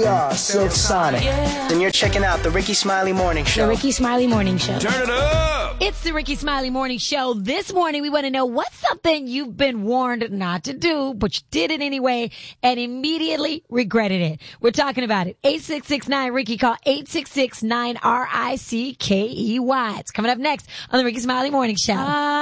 We are Silk Sonic. And you're checking out the Ricky Smiley Morning Show. The Ricky Smiley Morning Show. Turn it up! It's the Ricky Smiley Morning Show. This morning, we want to know what's something you've been warned not to do, but you did it anyway and immediately regretted it. We're talking about it. 866-9-RICKY. Call 866-9-RICKEY. It's coming up next on the Ricky Smiley Morning Show.